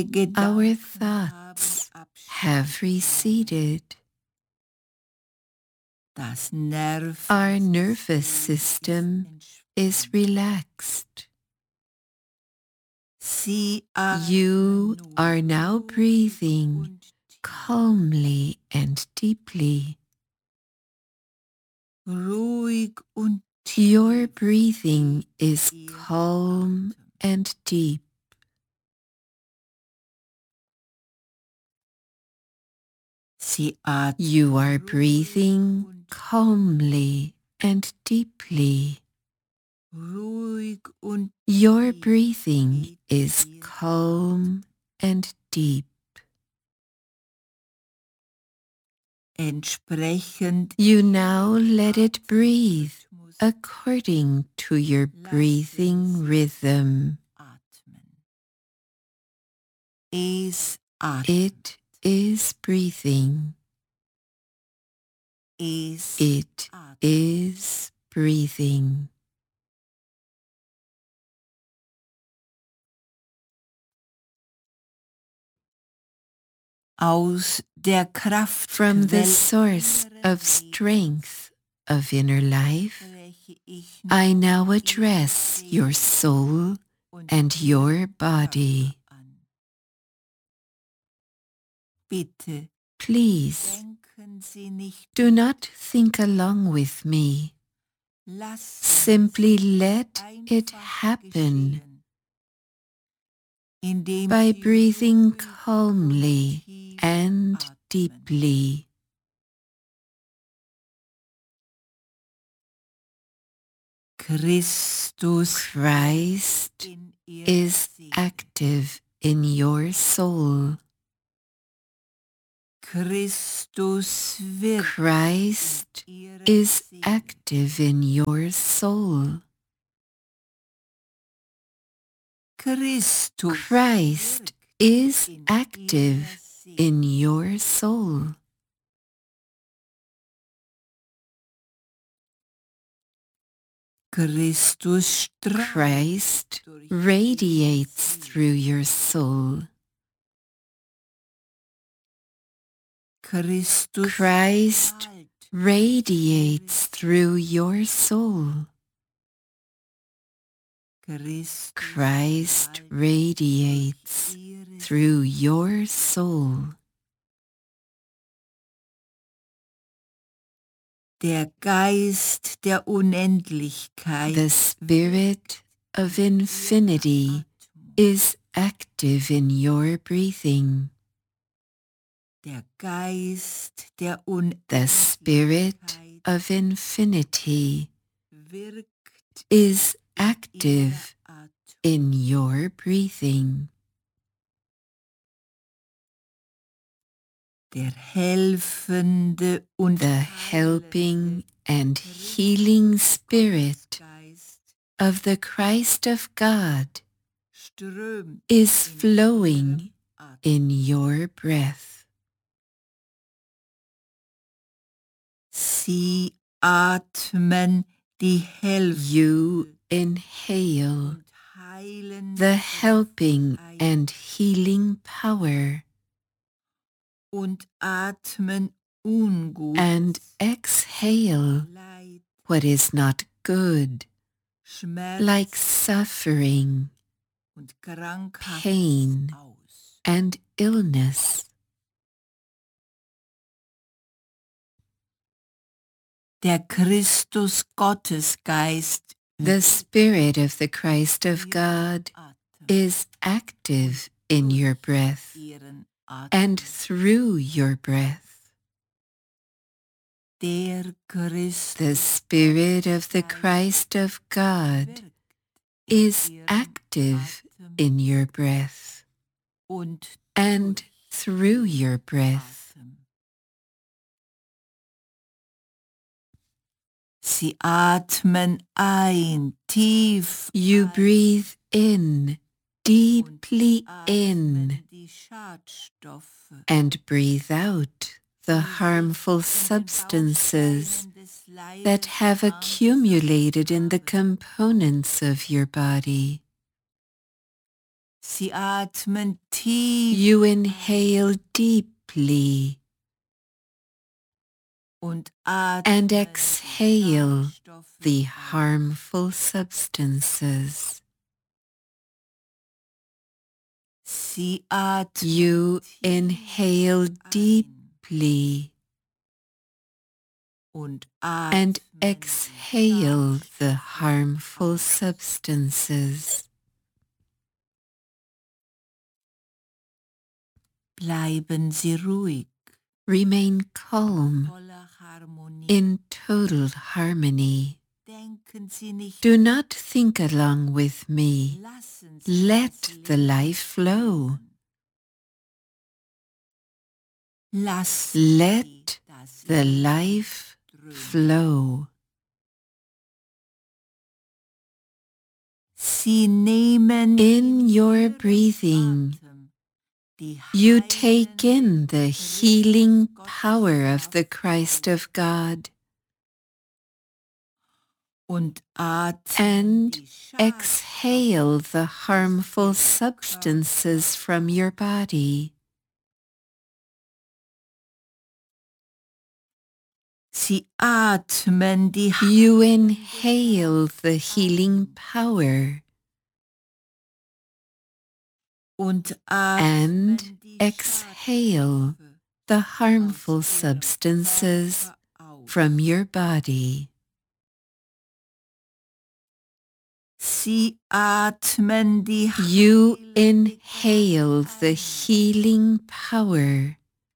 Our thoughts have receded. Our nervous system is relaxed. You are now breathing calmly and deeply. Your breathing is calm and deep. You are breathing calmly and deeply. Your breathing is calm and deep. You now let it breathe according to your breathing rhythm. It is breathing. It is breathing. From the source of strength of inner life, I now address your soul and your body. Please, do not think along with me. Simply let it happen by breathing calmly and deeply. Christ is active in your soul. Christ is active in your soul. Christ is active in your soul. Christ radiates through your soul. Christ radiates through your soul. Christ radiates through your soul. The spirit of infinity is active in your breathing. The spirit of infinity is active in your breathing. The helping and healing spirit of the Christ of God is flowing in your breath. You inhale the helping and healing power and exhale what is not good, like suffering, pain, and illness. The spirit of the Christ of God is active in your breath and through your breath. The spirit of the Christ of God is active in your breath and through your breath. You breathe in, deeply in, and breathe out the harmful substances that have accumulated in the components of your body. Sie atmen tief You inhale deeply und and atmen exhale Schadstoffe the aus. harmful substances. Sie atmen You tief inhale ein deeply und and atmen die exhale the Schadstoffe harmful aus. substances. Bleiben Sie ruhig, Remain calm voller Harmonie. in total harmony. Denken Sie nicht Do not think along with me. Lassen Sie Let das the Leben life flow. fließen. Lassen Sie Let das the Leben life strömen. flow. Sie nehmen In your Ihrem breathing, Atem die you take heilende in the healing Kraft power of the Gottes Christ auf of God und atmen and die exhale Schadstoffe the aus harmful Ihrem substances Körper from your body. Sie atmen die You heilende inhale the Kraft healing ein power und and atmen die exhale Schadstoffe the aus harmful Ihrem substances Körper aus. from your body. Sie atmen die You heilende inhale Kraft the ein healing power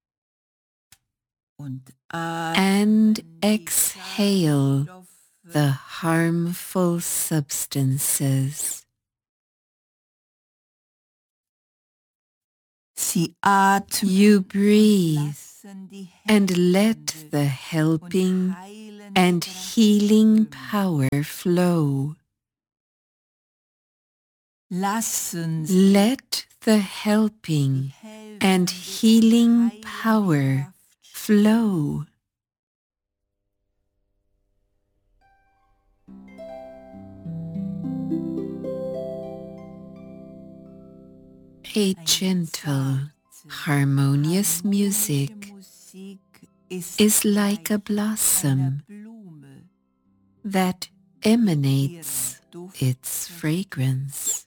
und and atmen die exhale Schadstoffe the harmful substances. Sie atmen You und breathe lassen die and let helfende the und helping heilende and Kraft healing strömen. power flow. Lassen Sie Let the die helping and helfende healing und heilende power Kraft strömen. flow. A gentle, harmonious music is like a blossom Blume, that emanates its fragrance.